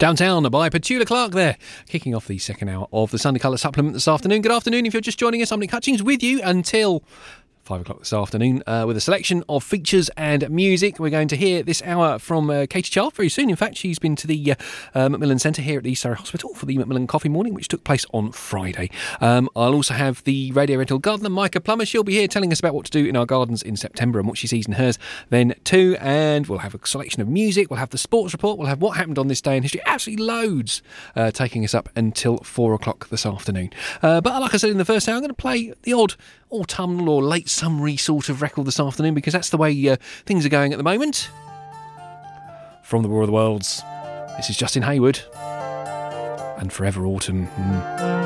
Downtown by Petula Clark there, kicking off the second hour of the Sunday Colour Supplement this afternoon. Good afternoon if you're just joining us. I'm Nick Hutchings with you until 5 o'clock this afternoon with a selection of features and music. We're going to hear this hour from Katie Child very soon. In fact, she's been to the Macmillan Centre here at the East Surrey Hospital for the Macmillan Coffee Morning, which took place on Friday. I'll also have the Radio Rental Gardener, Micah Plummer. She'll be here telling us about what to do in our gardens in September and what she sees in hers then too. And we'll have a selection of music. We'll have the sports report. We'll have what happened on this day in history. Absolutely loads taking us up until 4 o'clock this afternoon. But like I said in the first hour, I'm going to play the odd autumnal or late summery sort of record this afternoon because that's the way things are going at the moment. From the War of the Worlds, this is Justin Hayward and Forever Autumn.